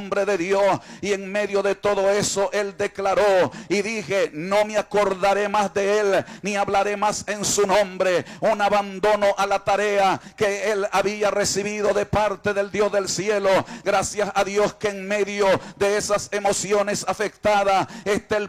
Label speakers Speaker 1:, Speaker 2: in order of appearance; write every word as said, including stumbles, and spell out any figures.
Speaker 1: nombre de Dios. Y en medio de todo eso él declaró y dije: no me acordaré más de él, ni hablaré más en su nombre. Un abandono a la tarea que él había recibido de parte del Dios del cielo. Gracias a Dios que en medio de esas emociones afectadas está el